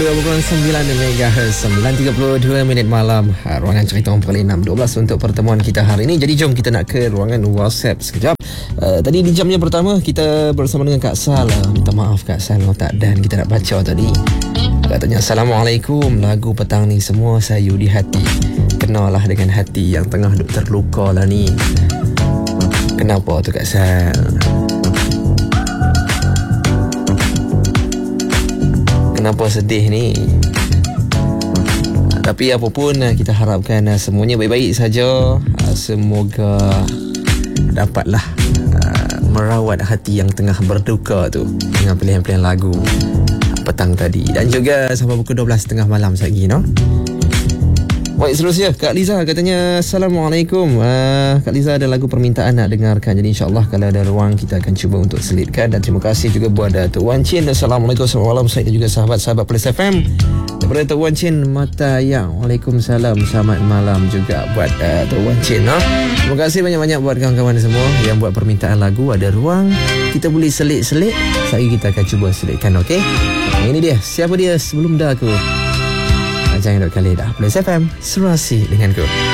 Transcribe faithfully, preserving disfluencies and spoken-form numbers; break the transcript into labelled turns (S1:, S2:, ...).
S1: dua puluh sembilan megahertz, sembilan tiga puluh dua minit malam. ha, Ruangan cerita orang Perlis enam dua belas untuk pertemuan kita hari ini. Jadi jom kita nak ke ruangan WhatsApp sekejap. uh, Tadi di jamnya pertama kita bersama dengan Kak Sal. uh, Minta maaf Kak Sal, tak dan kita nak baca tadi. Katanya, Assalamualaikum, lagu petang ni semua sayu di hati. Kenalah dengan hati yang tengah duk terluka lah ni. Kenapa tu Kak Sal? Kenapa sedih ni? Tapi apapun, kita harapkan semuanya baik-baik saja. Semoga dapatlah merawat hati yang tengah berduka tu dengan pilihan-pilihan lagu petang tadi. Dan juga sampai pukul dua belas tiga puluh malam lagi, no? Baik, seterusnya Kak Liza katanya, Assalamualaikum, uh, Kak Liza ada lagu permintaan nak dengarkan. Jadi insyaAllah kalau ada ruang kita akan cuba untuk selitkan. Dan terima kasih juga buat uh, Tok Wan Chin. Assalamualaikum warahmatullahi wabarakatuh. Saya dan juga sahabat-sahabat Perlis F M. Daripada Tok Wan Chin Matayang, Waalaikumsalam, selamat malam juga buat uh, Tok Wan Chin, no? Terima kasih banyak-banyak buat kawan-kawan semua yang buat permintaan lagu. Ada ruang kita boleh selit-selit, saya kita akan cuba selitkan, okey? Ini dia, siapa dia sebelum dah aku. Jangan duk kali dah. Perlis F M, serasi denganku.